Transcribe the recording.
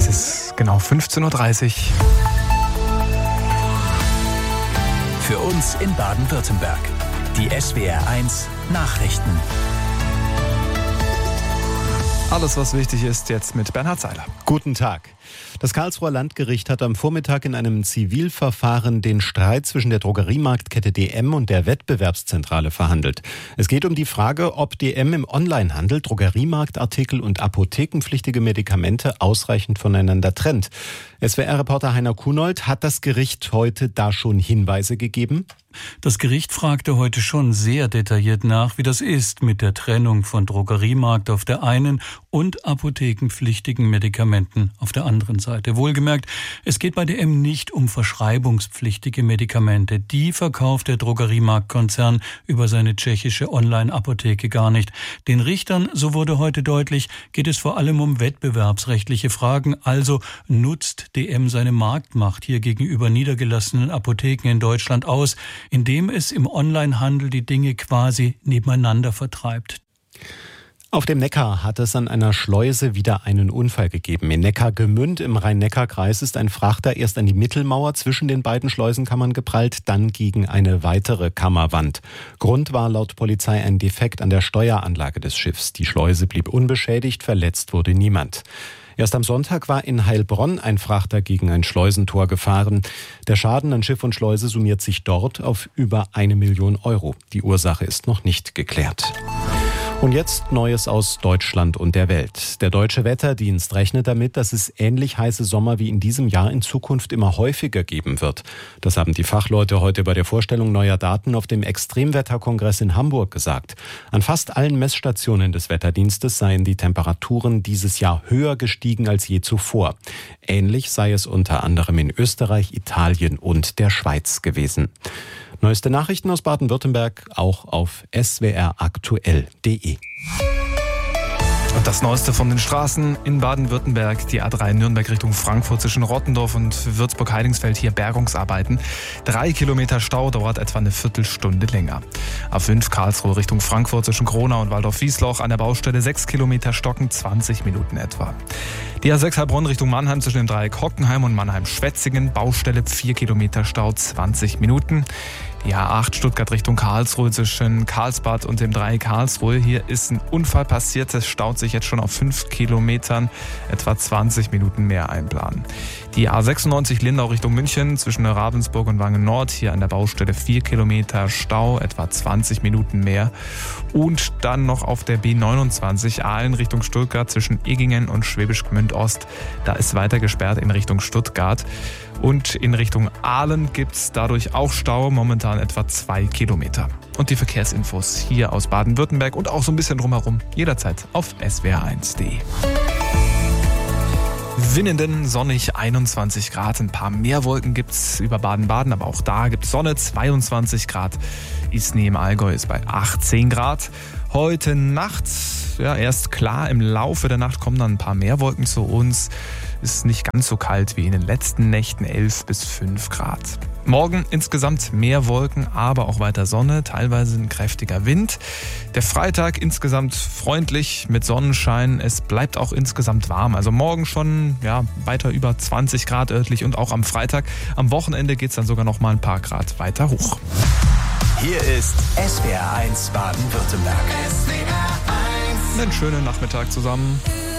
Es ist genau 15.30 Uhr. Für uns in Baden-Württemberg. Die SWR1 Nachrichten. Alles, was wichtig ist, jetzt mit Bernhard Seiler. Guten Tag. Das Karlsruher Landgericht hat am Vormittag in einem Zivilverfahren den Streit zwischen der Drogeriemarktkette DM und der Wettbewerbszentrale verhandelt. Es geht um die Frage, ob DM im Onlinehandel Drogeriemarktartikel und apothekenpflichtige Medikamente ausreichend voneinander trennt. SWR-Reporter Heiner Kunold, hat das Gericht heute da schon Hinweise gegeben? Das Gericht fragte heute schon sehr detailliert nach, wie das ist mit der Trennung von Drogeriemarkt auf der einen und apothekenpflichtigen Medikamenten auf der anderen Seite. Wohlgemerkt, es geht bei DM nicht um verschreibungspflichtige Medikamente. Die verkauft der Drogeriemarktkonzern über seine tschechische Online-Apotheke gar nicht. Den Richtern, so wurde heute deutlich, geht es vor allem um wettbewerbsrechtliche Fragen. Also nutzt DM seine Marktmacht hier gegenüber niedergelassenen Apotheken in Deutschland aus, indem es im Onlinehandel die Dinge quasi nebeneinander vertreibt. Auf dem Neckar hat es an einer Schleuse wieder einen Unfall gegeben. In Neckargemünd im Rhein-Neckar-Kreis ist ein Frachter erst an die Mittelmauer zwischen den beiden Schleusenkammern geprallt, dann gegen eine weitere Kammerwand. Grund war laut Polizei ein Defekt an der Steueranlage des Schiffs. Die Schleuse blieb unbeschädigt, verletzt wurde niemand. Erst am Sonntag war in Heilbronn ein Frachter gegen ein Schleusentor gefahren. Der Schaden an Schiff und Schleuse summiert sich dort auf über 1 Million Euro. Die Ursache ist noch nicht geklärt. Und jetzt Neues aus Deutschland und der Welt. Der Deutsche Wetterdienst rechnet damit, dass es ähnlich heiße Sommer wie in diesem Jahr in Zukunft immer häufiger geben wird. Das haben die Fachleute heute bei der Vorstellung neuer Daten auf dem Extremwetterkongress in Hamburg gesagt. An fast allen Messstationen des Wetterdienstes seien die Temperaturen dieses Jahr höher gestiegen als je zuvor. Ähnlich sei es unter anderem in Österreich, Italien und der Schweiz gewesen. Neueste Nachrichten aus Baden-Württemberg auch auf swraktuell.de. Und das Neueste von den Straßen in Baden-Württemberg, die A3 Nürnberg Richtung Frankfurt zwischen Rottendorf und Würzburg-Heidingsfeld, hier Bergungsarbeiten. 3 Kilometer Stau, dauert etwa eine Viertelstunde länger. A5 Karlsruhe Richtung Frankfurt zwischen Kronau und Waldorf-Wiesloch an der Baustelle 6 Kilometer Stocken, 20 Minuten etwa. Die A6 Heilbronn Richtung Mannheim zwischen dem Dreieck Hockenheim und Mannheim-Schwetzingen, Baustelle 4 Kilometer Stau, 20 Minuten. Die A8 Stuttgart Richtung Karlsruhe zwischen Karlsbad und dem Dreieck Karlsruhe. Hier ist ein Unfall passiert. Es staut sich jetzt schon auf 5 Kilometern. Etwa 20 Minuten mehr einplanen. Die A96 Lindau Richtung München zwischen Ravensburg und Wangen Nord. Hier an der Baustelle 4 Kilometer Stau. Etwa 20 Minuten mehr. Und dann noch auf der B29 Aalen Richtung Stuttgart zwischen Egingen und Schwäbisch Gmünd Ost. Da ist weiter gesperrt in Richtung Stuttgart. Und in Richtung Aalen gibt es dadurch auch Stau, momentan etwa 2 Kilometer. Und die Verkehrsinfos hier aus Baden-Württemberg und auch so ein bisschen drumherum jederzeit auf swr1.de. Winnenden, sonnig, 21 Grad. Ein paar mehr Wolken gibt's über Baden-Baden, aber auch da gibt's Sonne, 22 Grad. Isny im Allgäu ist bei 18 Grad. Heute Nacht, erst klar, im Laufe der Nacht kommen dann ein paar mehr Wolken zu uns. Ist nicht ganz so kalt wie in den letzten Nächten, 11 bis 5 Grad. Morgen insgesamt mehr Wolken, aber auch weiter Sonne, teilweise ein kräftiger Wind. Der Freitag insgesamt freundlich mit Sonnenschein. Es bleibt auch insgesamt warm. Also morgen schon weiter über 20 Grad örtlich und auch am Freitag. Am Wochenende geht es dann sogar noch mal ein paar Grad weiter hoch. Hier ist SWR1 Baden-Württemberg. Einen schönen Nachmittag zusammen.